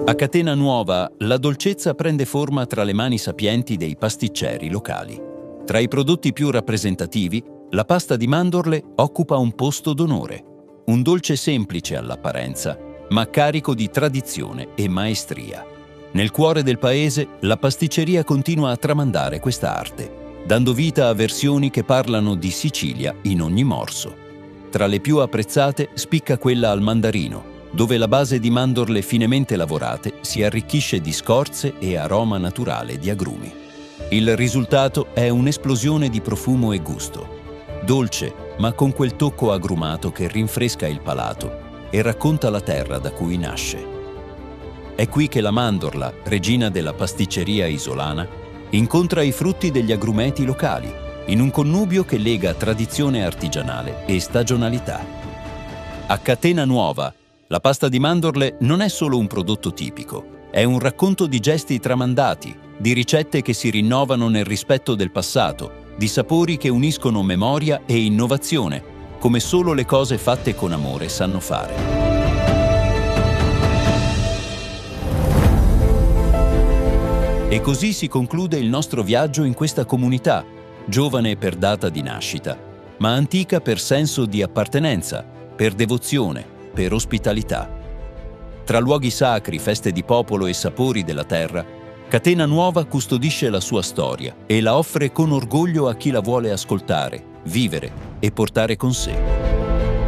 A Catena Nuova, la dolcezza prende forma tra le mani sapienti dei pasticceri locali. Tra i prodotti più rappresentativi, la pasta di mandorle occupa un posto d'onore. Un dolce semplice all'apparenza, ma carico di tradizione e maestria. Nel cuore del paese, la pasticceria continua a tramandare questa arte, dando vita a versioni che parlano di Sicilia in ogni morso. Tra le più apprezzate spicca quella al mandarino, dove la base di mandorle finemente lavorate si arricchisce di scorze e aroma naturale di agrumi. Il risultato è un'esplosione di profumo e gusto. Dolce, ma con quel tocco agrumato che rinfresca il palato e racconta la terra da cui nasce. È qui che la mandorla, regina della pasticceria isolana, incontra i frutti degli agrumeti locali, in un connubio che lega tradizione artigianale e stagionalità. A Catena Nuova, la pasta di mandorle non è solo un prodotto tipico, è un racconto di gesti tramandati, di ricette che si rinnovano nel rispetto del passato, di sapori che uniscono memoria e innovazione, come solo le cose fatte con amore sanno fare. E così si conclude il nostro viaggio in questa comunità, giovane per data di nascita, ma antica per senso di appartenenza, per devozione, per ospitalità. Tra luoghi sacri, feste di popolo e sapori della terra, Catena Nuova custodisce la sua storia e la offre con orgoglio a chi la vuole ascoltare, vivere e portare con sé.